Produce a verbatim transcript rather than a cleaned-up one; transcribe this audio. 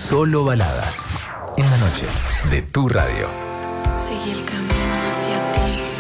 Solo baladas. En la noche de tu radio. Seguí el camino hacia ti.